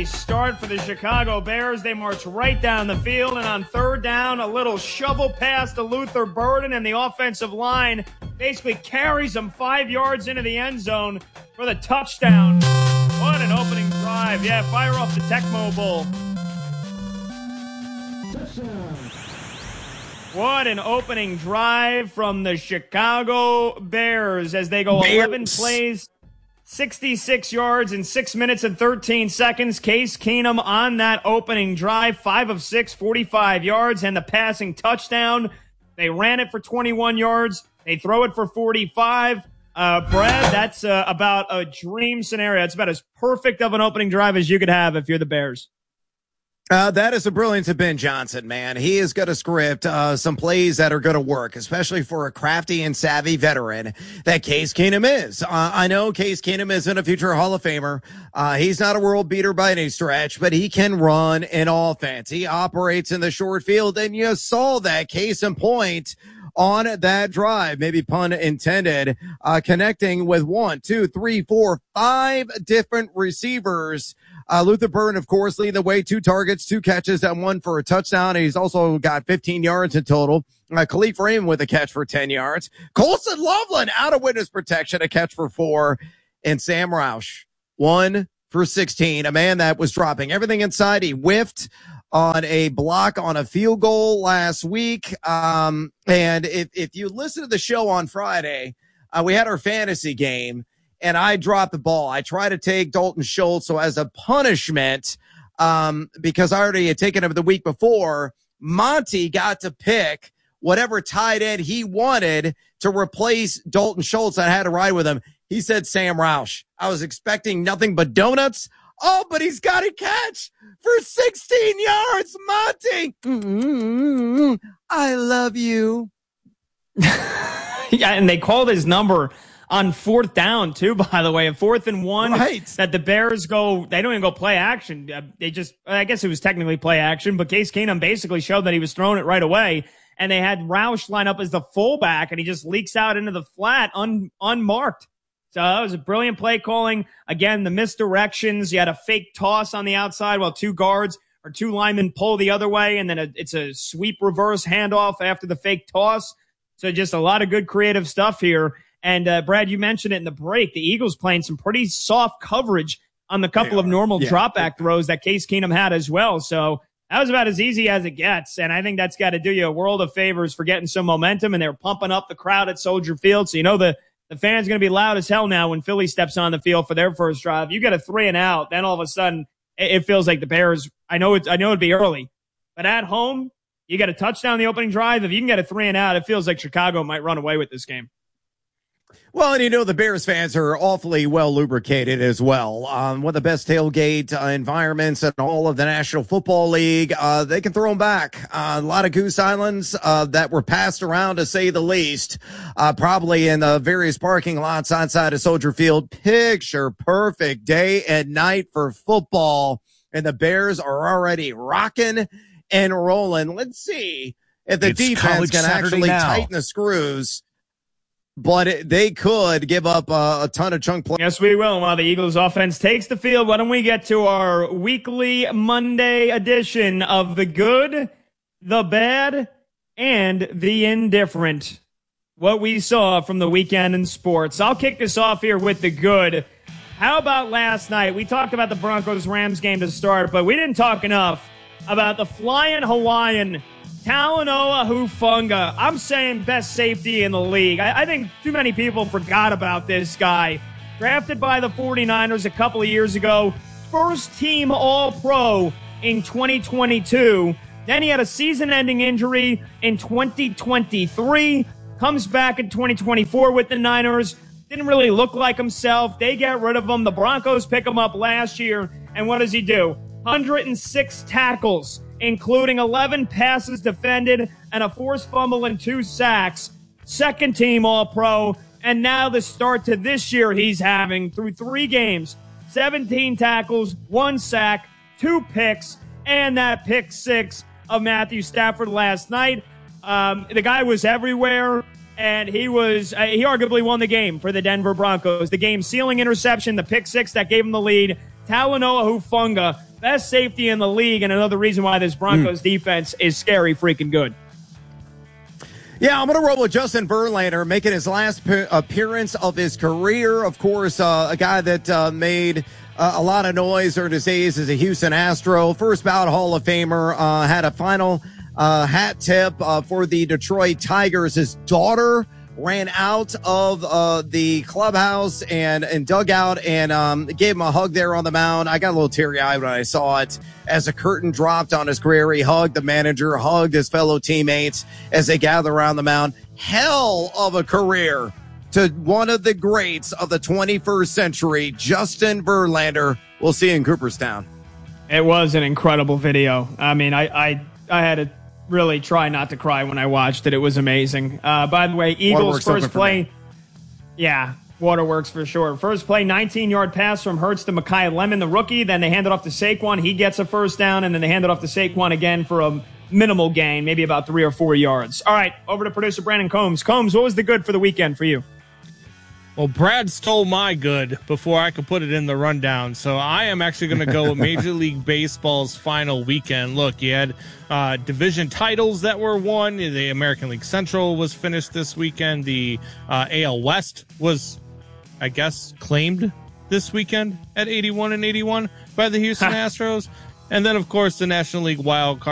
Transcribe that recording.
early start for the Chicago Bears. They march right down the field, and on third down, a little shovel pass to Luther Burden, and the offensive line basically carries them 5 yards into the end zone for the touchdown. What an opening drive. Yeah, fire off the Tecmo Bowl. What an opening drive from the Chicago Bears as they go 11 plays, 66 yards in 6 minutes and 13 seconds. Case Keenum on that opening drive, 5 of 6, 45 yards, and the passing touchdown. They ran it for 21 yards. They throw it for 45. Brad, that's about a dream scenario. It's about as perfect of an opening drive as you could have if you're the Bears. That is the brilliance of Ben Johnson, man. He is going to script some plays that are going to work, especially for a crafty and savvy veteran that Case Keenum is. I know Case Keenum isn't a future Hall of Famer. He's not a world beater by any stretch, but he can run an offense. He operates in the short field, and you saw that case in point on that drive, maybe pun intended, connecting with 1, 2, 3, 4, 5 different receivers. Luther Burden, of course, leading the way, 2 targets, 2 catches, and 1 for a touchdown. He's also got 15 yards in total. Khalif Raymond with a catch for 10 yards. Colson Loveland out of witness protection, a catch for 4. And Sam Roush, 1 for 16, a man that was dropping everything inside. He whiffed on a block on a field goal last week. And if you listen to the show on Friday, we had our fantasy game, and I dropped the ball. I tried to take Dalton Schultz, so as a punishment, because I already had taken him the week before, Monty got to pick whatever tight end he wanted to replace Dalton Schultz. I had to ride with him. He said Sam Roush. I was expecting nothing but donuts. Oh, but he's got a catch for 16 yards, Monty. I love you. Yeah, and they called his number on 4th down, too, by the way. A 4th and 1 right. That the Bears go, they don't even go play action. They just, I guess it was technically play action, but Case Keenum basically showed that he was throwing it right away. And they had Roush line up as the fullback, and he just leaks out into the flat unmarked. So that was a brilliant play calling. Again, the misdirections. You had a fake toss on the outside while 2 guards or 2 linemen pull the other way, and then it's a sweep reverse handoff after the fake toss. So just a lot of good creative stuff here. And Brad, you mentioned it in the break. The Eagles playing some pretty soft coverage on the couple of normal drop back throws that Case Keenum had as well. So that was about as easy as it gets. And I think that's got to do you a world of favors for getting some momentum. And they're pumping up the crowd at Soldier Field. So, you know, the fans are going to be loud as hell now when Philly steps on the field for their first drive. You get a 3 and out, then all of a sudden it feels like the Bears. I know it'd be early, but at home, you get a touchdown the opening drive. If you can get a 3 and out, it feels like Chicago might run away with this game. Well, and you know, the Bears fans are awfully well lubricated as well. One of the best tailgate environments in all of the National Football League. They can throw them back. A lot of Goose Islands that were passed around, to say the least, probably in the various parking lots outside of Soldier Field. Picture perfect day and night for football. And the Bears are already rocking and rolling. Let's see if the defense can actually tighten the screws. But they could give up a ton of chunk play. Yes, we will. While the Eagles offense takes the field, why don't we get to our weekly Monday edition of the good, the bad, and the indifferent. What we saw from the weekend in sports. I'll kick this off here with the good. How about last night? We talked about the Broncos-Rams game to start, but we didn't talk enough about the flying Hawaiian Talanoa Hufanga. I'm saying best safety in the league. I think too many people forgot about this guy. Drafted by the 49ers a couple of years ago. First team All-Pro in 2022. Then he had a season-ending injury in 2023. Comes back in 2024 with the Niners. Didn't really look like himself. They get rid of him. The Broncos pick him up last year. And what does he do? 106 tackles, including 11 passes defended and a forced fumble and 2 sacks. Second team All-Pro. And now the start to this year he's having through 3 games. 17 tackles, 1 sack, 2 picks, and that pick 6 of Matthew Stafford last night. The guy was everywhere, and he arguably won the game for the Denver Broncos. The game-sealing interception, the pick 6 that gave him the lead, Talanoa Hufanga, best safety in the league, and another reason why this Broncos defense is scary freaking good. Yeah, I'm going to roll with Justin Verlander, making his last appearance of his career. Of course, a guy that made a lot of noise during his days as a Houston Astro. First ballot Hall of Famer, had a final hat tip for the Detroit Tigers. His daughter ran out of the clubhouse and dugout and gave him a hug there on the mound. I got a little teary-eyed when I saw it as a curtain dropped on his career. He hugged the manager, hugged his fellow teammates as they gather around the mound. Hell of a career to one of the greats of the 21st century, Justin Verlander. We'll see you in Cooperstown. It was an incredible video. I mean, I had to really try not to cry when I watched it. It was amazing. By the way, Eagles first play. Yeah, Waterworks for sure. First play, 19-yard pass from Hurts to Mekhi Lemon, the rookie. Then they hand it off to Saquon. He gets a first down, and then they hand it off to Saquon again for a minimal gain, maybe about 3 or 4 yards. All right, over to producer Brandon Combs. Combs, what was the good for the weekend for you? Well, Brad stole my good before I could put it in the rundown, so I am actually going to go with Major League Baseball's final weekend. Look, you had division titles that were won. The American League Central was finished this weekend. The AL West was, I guess, claimed this weekend at 81-81 by the Houston Astros. And then, of course, the National League wild card